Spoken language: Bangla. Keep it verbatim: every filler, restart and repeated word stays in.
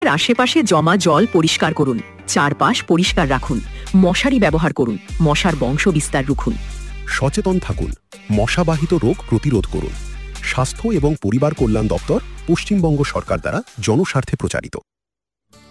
বাড়ির আশেপাশে জমা জল পরিষ্কার করুন, চারপাশ পরিষ্কার রাখুন, মশারি ব্যবহার করুন, মশার বংশ বিস্তার রুখুন। সচেতন থাকুন, মশাবাহিত রোগ প্রতিরোধ করুন। স্বাস্থ্য এবং পরিবার কল্যাণ দপ্তর, পশ্চিমবঙ্গ সরকার দ্বারা জনস্বার্থে প্রচারিত।